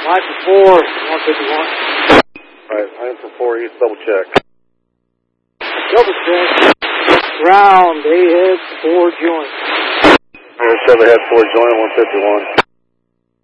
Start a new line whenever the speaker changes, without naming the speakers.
Line for 4, 151.
Alright, line for 4 east, double check.
Double check. Ground, A head, 4 joint.
7 head, 4 joint, 151.